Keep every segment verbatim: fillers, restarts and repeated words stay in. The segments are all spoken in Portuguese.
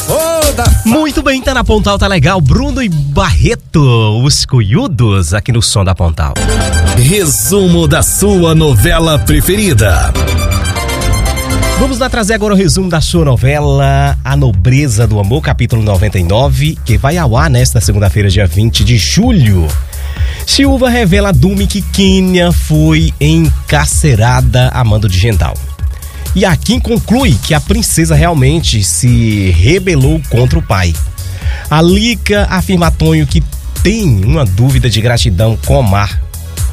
Muito bem, tá na Pontal, tá legal. Bruno e Barreto, os cuiudos, aqui no Som da Pontal. Resumo da sua novela preferida. Vamos lá trazer agora o resumo da sua novela A Nobreza do Amor, capítulo noventa e nove, que vai ao ar nesta segunda-feira, dia vinte de julho. Silva revela a Dumi que Kênia foi encarcerada a mando de Gendal. E a Kim conclui que a princesa realmente se rebelou contra o pai. A Lica afirma a Tonho que tem uma dúvida de gratidão com Omar.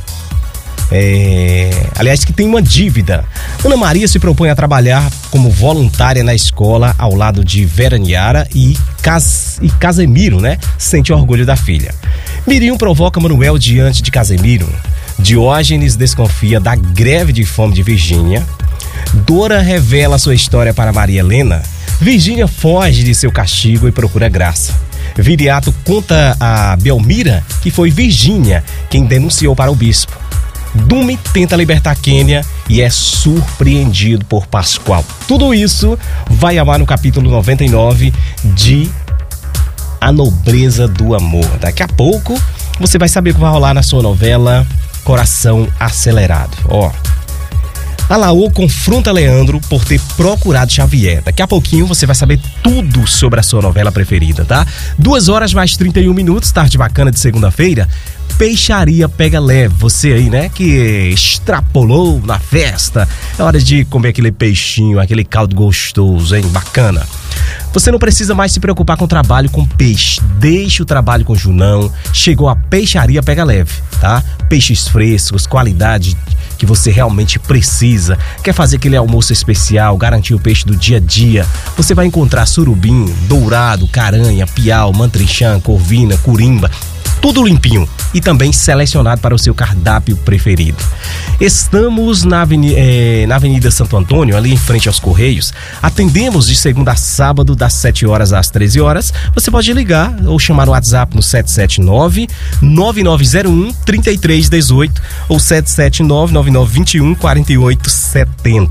É... Aliás, que tem uma dívida. Ana Maria se propõe a trabalhar como voluntária na escola ao lado de Vera Niara e, Cas... e Casemiro, né? Sente orgulho da filha. Mirinho provoca Manuel diante de Casemiro. Diógenes desconfia da greve de fome de Virgínia. Dora revela sua história para Maria Helena. Virgínia foge de seu castigo e procura graça. Viriato conta a Belmira que foi Virgínia quem denunciou para o bispo. Dumi tenta libertar Kênia e é surpreendido por Pascoal. Tudo isso vai amar no capítulo noventa e nove de A Nobreza do Amor. Daqui a pouco você vai saber o que vai rolar na sua novela Coração Acelerado. Ó, Alaô confronta Leandro por ter procurado Xavier. Daqui a pouquinho você vai saber tudo sobre a sua novela preferida, tá? Duas horas mais trinta e um minutos, tarde bacana de segunda-feira. Peixaria Pega Leve. Você aí, né, que extrapolou na festa. É hora de comer aquele peixinho, aquele caldo gostoso, hein? Bacana. Você não precisa mais se preocupar com o trabalho com peixe. Deixe o trabalho com Junão. Chegou a Peixaria Pega Leve, tá? Peixes frescos, qualidade que você realmente precisa. Quer fazer aquele almoço especial, garantir o peixe do dia a dia? Você vai encontrar surubim, dourado, caranha, piau, mantrinchã, corvina, curimba. Tudo limpinho e também selecionado para o seu cardápio preferido. Estamos na Avenida, eh, na Avenida Santo Antônio, ali em frente aos Correios. Atendemos de segunda a sábado, das sete horas às treze horas. Você pode ligar ou chamar o WhatsApp no sete sete nove, nove nove zero um, três três um oito ou sete sete nove, nove nove dois um, quatro oito sete zero.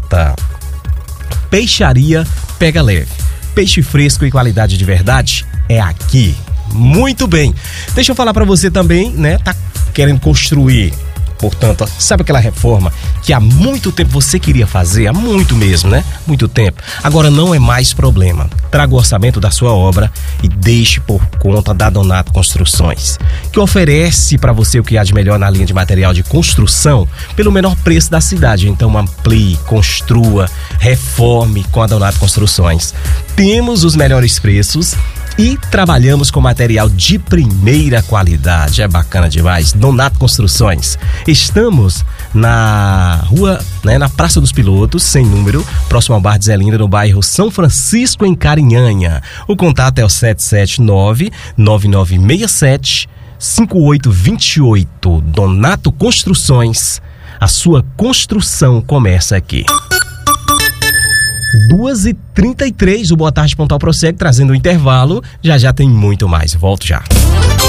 Peixaria Pega Leve. Peixe fresco e qualidade de verdade é aqui. Muito bem. Deixa eu falar pra você também, né? Tá querendo construir, portanto, sabe aquela reforma que há muito tempo você queria fazer? Há muito mesmo, né? Muito tempo. Agora não é mais problema. Traga o orçamento da sua obra e deixe por conta da Donato Construções, que oferece para você o que há de melhor na linha de material de construção pelo menor preço da cidade. Então amplie, construa, reforme com a Donato Construções. Temos os melhores preços e trabalhamos com material de primeira qualidade. É bacana demais. Donato Construções. Estamos na rua, né, na Praça dos Pilotos, sem número, próximo ao Bar de Zelinda, no bairro São Francisco, em Carinhanha. O contato é o sete sete nove, nove nove seis sete, cinco oito dois oito. Donato Construções. A sua construção começa aqui. duas e trinta e três, o Boa Tarde Pontal prossegue trazendo o intervalo. Já já tem muito mais. Volto já.